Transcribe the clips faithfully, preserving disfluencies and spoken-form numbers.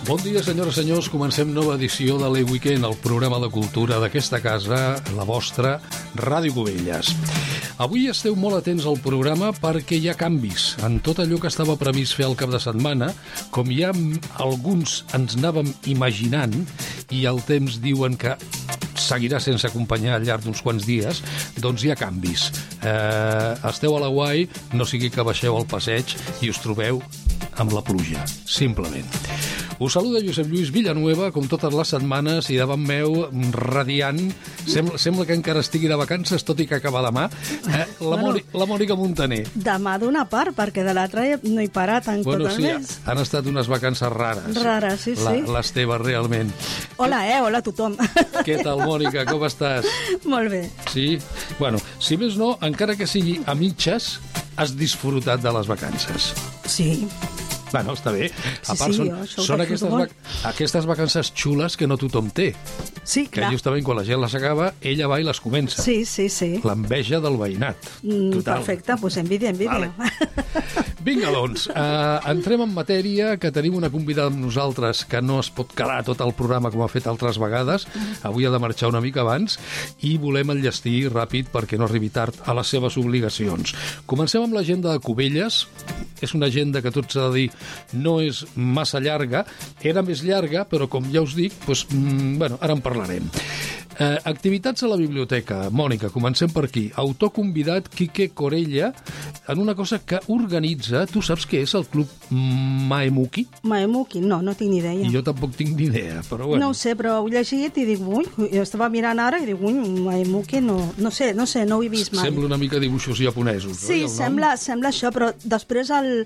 Bon dia, senyores i senyors. Comencem nova edició de l'E-Weekend, el programa de cultura d'aquesta casa, la vostra, Ràdio Cubelles. Avui esteu molt atents al programa perquè hi ha canvis. En tot allò que estava previst fer el cap de setmana, com ja alguns ens anàvem imaginant, i el temps diuen que seguirà sense acompanyar al llarg d'uns quants dies, doncs hi ha canvis. Eh, esteu a l'Hawaii, no sigui que baixeu al passeig i us trobeu amb la pluja, simplement. Us saluda Josep Lluís Villanueva, com totes les setmanes, i davant meu, radiant, sembla, sembla que encara estigui de vacances, tot i que acaba demà, eh, la, bueno, Mònica, la Mònica Montaner. Demà d'una part, perquè de l'altra no he parat en bueno, tot el sí, mes. Han estat unes vacances rares. Rares, sí, la, sí. Les teves, realment. Hola, eh? Hola a tothom. Què tal, Mònica? Com estàs? Molt bé. Sí? Bueno, si més no, encara que sigui a mitges, has disfrutat de les vacances. Sí. Bueno, està bé. A Sí, part, sí, són, jo són ho aquestes, disfruto vac aquestes vacances xules que no tothom té. Sí, Que clar. justament quan la gent les acaba, ella va i les comença. Sí, sí, sí. L'enveja del veïnat. Mm, Total. perfecte, doncs envidia, envidia. Vale. Vinga, doncs, uh, entrem en matèria, que tenim una convidada amb nosaltres que no es pot calar tot el programa com ha fet altres vegades. Avui ha de marxar una mica abans i volem enllestir ràpid perquè no arribi tard a les seves obligacions. Comencem amb l'agenda de Cubelles. És una agenda que tot s'ha de dir no és massa llarga. Era més llarga, però com ja us dic, doncs, mm, bueno, ara en parlarem. Eh, activitats a la biblioteca. Mònica, comencem per aquí. Autor convidat Quique Corella en una cosa que organitza, tu saps què és el Club Maemuki? Maemuki, no, no tinc ni idea. I jo tampoc tinc ni idea, però bueno. No ho sé, però ho he llegit i dic, ui, jo estava mirant ara i dic, ui, Maemuki, no, no sé, no sé, no ho he vist mai. Sembla una mica dibuixos japonesos, Sí, oi, el nom? sembla, sembla això, però després el,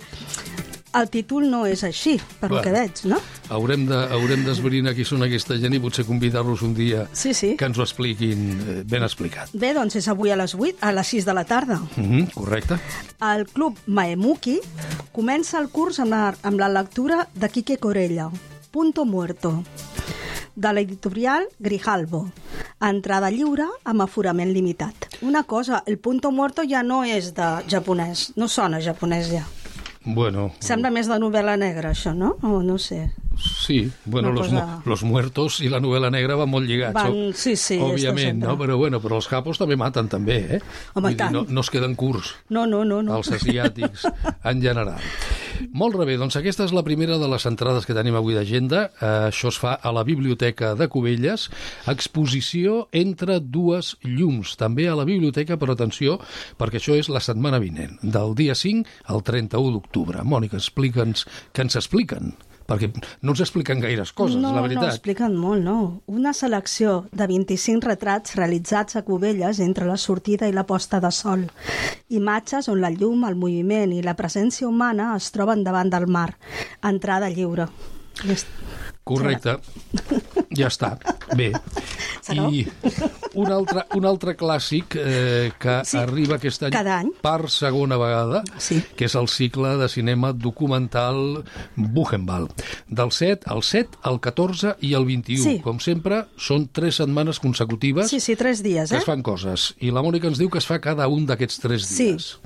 el títol no és així, per Bueno. lo que veig, no? Haurem de, haurem d'esbrinar qui són aquesta gent i potser convidar-los un dia Sí, sí. que ens ho expliquin eh, ben explicat. Bé, doncs és avui a les vuit, a les sis de la tarda. Mm -hmm, correcte. El Club Maemuki comença el curs amb la, amb la lectura de Quique Corella, Punto Muerto, de l'editorial Grijalbo. Entrada lliure amb aforament limitat. Una cosa, el Punto Muerto ja no és de japonès, no sona japonès ja. Bueno, Sembla més de novel·la negra, això, no? O no sé. sí, bueno, Una los, cosa- mu los muertos i la novel·la negra van molt lligats. Van- o- sí, sí, esto òbviament, sempre. no? Però, bueno, però els japos també maten, també, eh? Home, Vull i tant. dir, no, no es queden curts, No, no, no. no. els asiàtics, en general. Molt bé, doncs aquesta és la primera de les entrades que tenim avui d'agenda. Eh, això es fa a la Biblioteca de Cubelles. Exposició entre dues llums, també a la biblioteca, però atenció, perquè això és la setmana vinent, del dia cinc al trenta-u d'octubre. Mònica, explica'ns què ens expliquen, perquè no ens expliquen gaires coses, no, la veritat. No, expliquen molt, no. Una selecció de vint-i-cinc retrats realitzats a Cubelles entre la sortida i la posta de sol. Imatges on la llum, el moviment i la presència humana es troben davant del mar. Entrada lliure. Ja est- Correcte. Ja està. Bé. Serà? I un altre, un altre clàssic eh, que Sí, arriba aquest any, cada any. per segona vegada, Sí. que és el cicle de cinema documental Buchenwald. Del set al set, al catorze i el vint-i-u. Sí. Com sempre, són tres setmanes consecutives Sí, sí, tres dies, que eh? es fan coses. I la Mònica ens diu que es fa cada un d'aquests tres Sí. dies.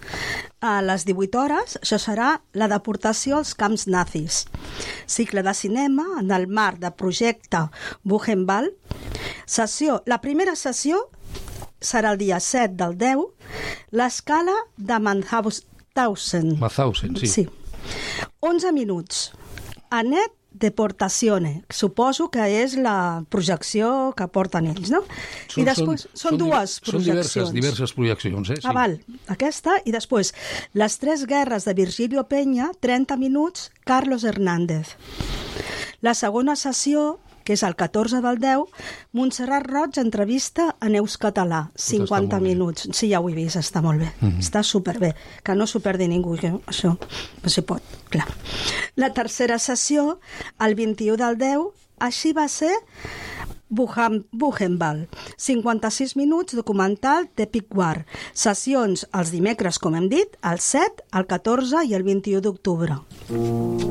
A les divuit hores, això serà la deportació als camps nazis. Cicle de cinema en el marc de projecte Buchenwald. Sessió, la primera sessió serà el dia set del deu, l'escala de Mauthausen. Mauthausen, sí. Sí. onze minuts. Anet Deportazione, suposo que és la projecció que porten ells, no? I després, són, di- dues Són projeccions. diverses, diverses projeccions, eh? Sí. Ah, val. Aquesta, i després, Les tres guerres de Virgilio Peña, trenta minuts, Carlos Hernández. La segona sessió, que és el catorze del deu, Montserrat Roig entrevista a Neus Català, cinquanta molt bé. minuts. Sí, ja ho he vist, està molt bé. Mm -hmm. Està superbé. Que no s'ho perdi ningú, que això no s'hi pot, clar. La tercera sessió, el vint-i-u del deu, així va ser Buchan- Buchenwald. cinquanta-sis minuts, documental d'Epic War. Sessions els dimecres, com hem dit, el set, el catorze i el vint-i-u d'octubre.